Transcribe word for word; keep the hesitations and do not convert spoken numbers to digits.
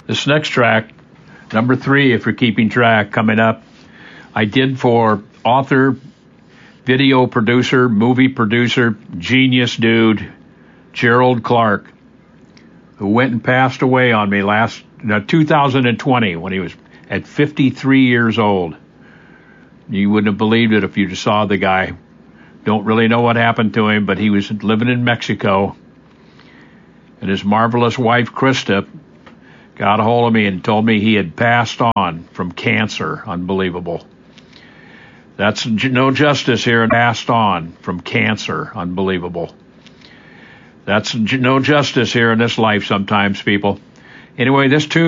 This next track, number three, if you're keeping track, coming up, I did for author, video producer, movie producer, genius dude, Gerald Clark, who went and passed away on me last uh, two thousand twenty when he was at fifty-three years old. You wouldn't have believed it if you just saw the guy. Don't really know what happened to him, but he was living in Mexico. And his marvelous wife, Krista, got a hold of me and told me he had passed on from cancer. Unbelievable. That's no justice here, and passed on from cancer. Unbelievable. That's no justice here in this life sometimes, people. Anyway, this tune